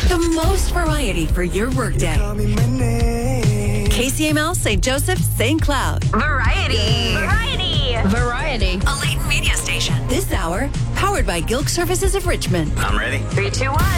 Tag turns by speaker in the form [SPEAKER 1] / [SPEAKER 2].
[SPEAKER 1] The most variety for your workday. KCML St. Joseph, St. Cloud.
[SPEAKER 2] Variety.
[SPEAKER 3] Variety.
[SPEAKER 1] A Leighton media station. This hour, powered by Gilk Services of Richmond.
[SPEAKER 4] I'm ready.
[SPEAKER 2] 3, 2, 1.